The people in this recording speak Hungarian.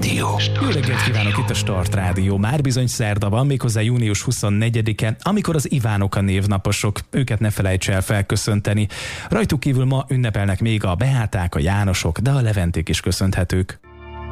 Rádió. Jó reggelt kívánok, itt a Start Rádió. Már bizony szerda van, méghozzá június 24-e, amikor az Ivánok a névnaposok. Őket ne felejts el felköszönteni. Rajtuk kívül ma ünnepelnek még a Beáták, a Jánosok, de a Leventék is köszönhetők.